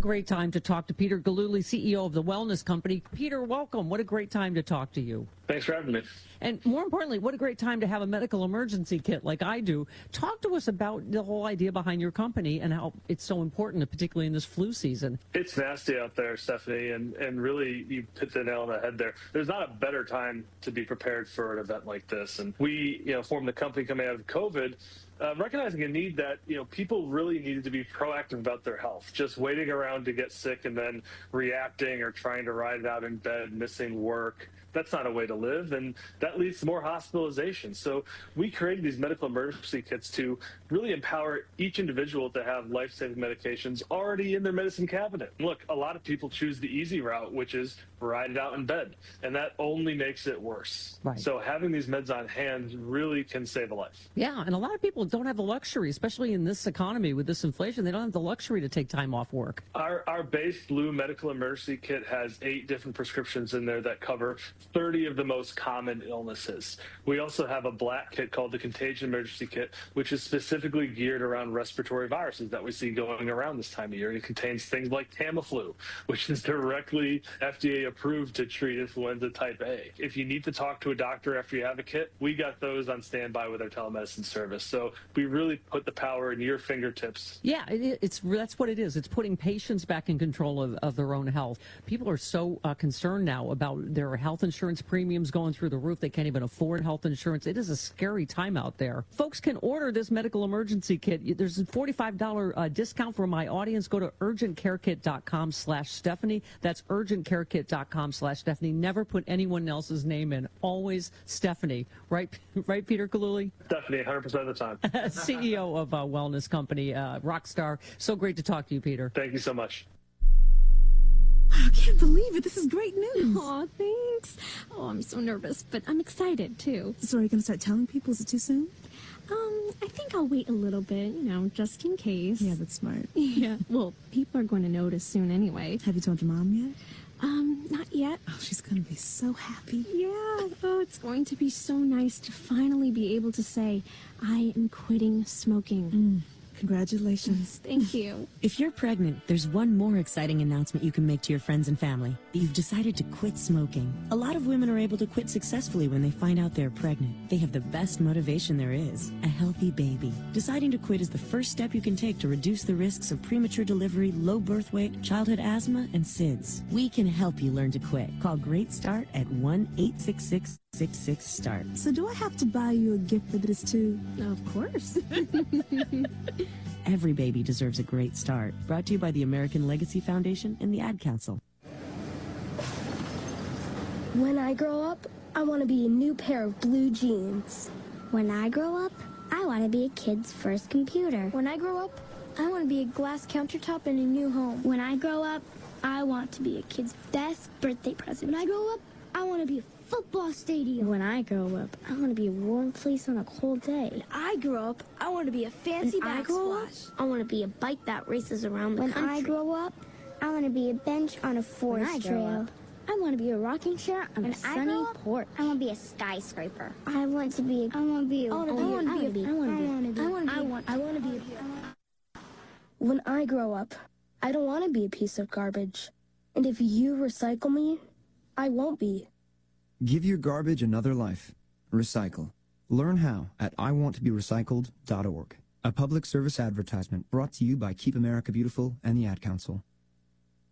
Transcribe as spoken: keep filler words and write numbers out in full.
great time to talk to Peter Gillooly, C E O of the Wellness Company. Peter, welcome. What a great time to talk to you. Thanks for having me. And more importantly, what a great time to have a medical emergency kit like I do. Talk to us about the whole idea behind your company and how it's so important, particularly in this flu season. It's nasty out there, Stephanie, and, and really you hit the nail on the head there. There's not a better time to be prepared for an event like this. And we, you know, formed the company coming out of COVID, Uh, recognizing a need that, you know, people really needed to be proactive about their health. Just waiting around to get sick and then reacting or trying to ride it out in bed, missing work, that's not a way to live, and that leads to more hospitalization. So we created these medical emergency kits to really empower each individual to have life-saving medications already in their medicine cabinet. Look, a lot of people choose the easy route, which is ride it out in bed, and that only makes it worse. Right. So having these meds on hand really can save a life. Yeah, and a lot of people don't have the luxury, especially in this economy with this inflation. They don't have the luxury to take time off work. Our, our base blue medical emergency kit has eight different prescriptions in there that cover thirty of the most common illnesses. We also have a black kit called the Contagion Emergency Kit, which is specifically geared around respiratory viruses that we see going around this time of year. And it contains things like Tamiflu, which is directly F D A approved to treat influenza type A. If you need to talk to a doctor after you have a kit, we got those on standby with our telemedicine service. So we really put the power in your fingertips. Yeah, it, it's that's what it is. It's putting patients back in control of, of their own health. People are so uh, concerned now about their health insurance premiums going through the roof. They can't even afford health insurance. It is a scary time out there. Folks can order this medical emergency kit. There's a forty-five dollars uh, discount for my audience. Go to urgent care kit dot com slash Stephanie. That's urgent care kit dot com slash Stephanie. Never put anyone else's name in. Always Stephanie. Right, right, Peter Gillooly? Stephanie, one hundred percent of the time. C E O of a wellness company, uh, Rockstar. So great to talk to you, Peter. Thank you so much. I can't believe it. This is great news. Aw, thanks. Oh, I'm so nervous, but I'm excited, too. So are you going to start telling people? Is it too soon? Um, I think I'll wait a little bit, you know, just in case. Yeah, that's smart. Yeah. Well, people are going to notice soon anyway. Have you told your mom yet? Um, not yet. Oh, she's going to be so happy. Yeah. Oh, it's going to be so nice to finally be able to say, I am quitting smoking. Mm. Congratulations. Thank you. If you're pregnant, there's one more exciting announcement you can make to your friends and family. You've decided to quit smoking. A lot of women are able to quit successfully when they find out they're pregnant. They have the best motivation there is, a healthy baby. Deciding to quit is the first step you can take to reduce the risks of premature delivery, low birth weight, childhood asthma, and S I D S. We can help you learn to quit. Call Great Start at one eight six six six six start. So do I have to buy you a gift for this too? Of course. Every baby deserves a great start. Brought to you by the American Legacy Foundation and the Ad Council. When I grow up, I want to be a new pair of blue jeans. When I grow up, I want to be a kid's first computer. When I grow up, I want to be a glass countertop in a new home. When I grow up, I want to be a kid's best birthday present. When I grow up, I want to be a football stadium. When I grow up, I want to be a warm place on a cold day. When I grow up, I want to be a fancy when I grow up, I want to be a bike that races around the when country. I grow up, I want to be a bench on a forest when I trail. Up, I want to be a rocking chair on when a sunny up, porch. I want to be a skyscraper. I want to be. A, I want to be. A, I want to be. I want to be. I want to be. I want to be. I want. I want to be. When I grow up, I don't want to be a piece of garbage. And if you recycle me, I won't be. Give your garbage another life. Recycle. Learn how at I want to be recycled dot org. A public service advertisement brought to you by Keep America Beautiful and the Ad Council.